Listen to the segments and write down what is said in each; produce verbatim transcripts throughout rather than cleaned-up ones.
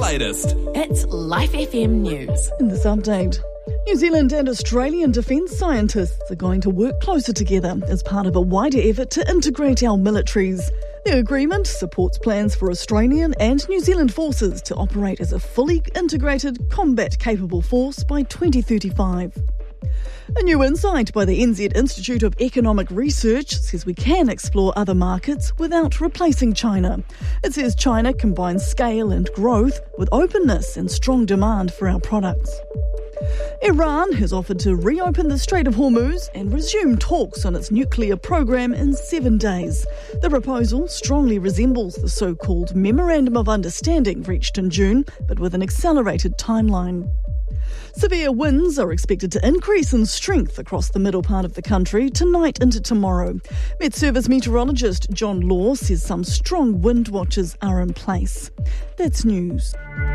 latest. It's Life F M News. In this update, New Zealand and Australian defence scientists are going to work closer together as part of a wider effort to integrate our militaries. The agreement supports plans for Australian and New Zealand forces to operate as a fully integrated, combat-capable force by twenty thirty-five. A new insight by the N Z Institute of Economic Research says we can explore other markets without replacing China. It says China combines scale and growth with openness and strong demand for our products. Iran has offered to reopen the Strait of Hormuz and resume talks on its nuclear program in seven days. The proposal strongly resembles the so-called Memorandum of Understanding reached in June, but with an accelerated timeline. Severe winds are expected to increase in strength across the middle part of the country tonight into tomorrow. Met Service meteorologist John Law says some strong wind watches are in place. That's news.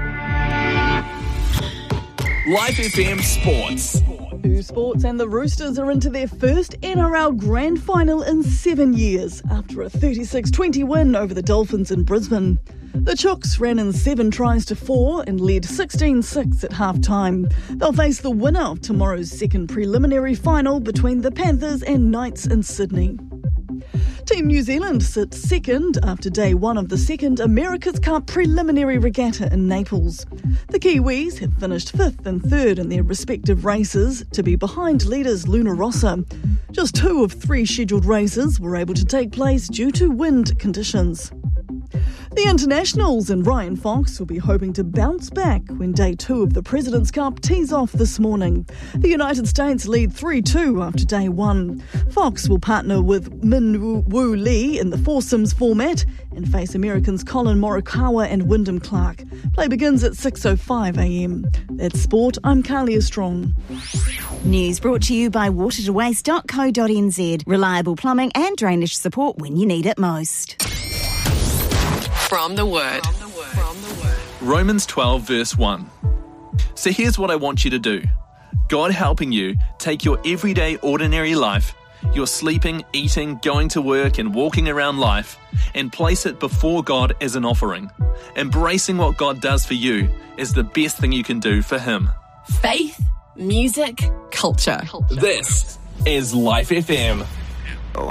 Life F M Sports. Who Sports and the Roosters are into their first N R L Grand Final in seven years after a thirty-six twenty win over the Dolphins in Brisbane. The Chooks ran in seven tries to four and led sixteen six at half-time. They'll face the winner of tomorrow's second preliminary final between the Panthers and Knights in Sydney. Team New Zealand sits second after day one of the second America's Cup preliminary regatta in Naples. The Kiwis have finished fifth and third in their respective races to be behind leaders Luna Rossa. Just two of three scheduled races were able to take place due to wind conditions. The internationals and Ryan Fox will be hoping to bounce back when day two of the President's Cup tees off this morning. The United States lead three two after day one. Fox will partner with Min Woo Lee in the foursomes format and face Americans Colin Morikawa and Wyndham Clark. Play begins at six oh five a m. That's sport. I'm Carlia Strong. News brought to you by water to waste dot co dot n z. Reliable plumbing and drainage support when you need it most. From the Word. Romans twelve verse one. So here's what I want you to do. God helping you take your everyday ordinary life, your sleeping, eating, going to work and walking around life, and place it before God as an offering. Embracing what God does for you is the best thing you can do for Him. Faith, music, culture. This is Life F M.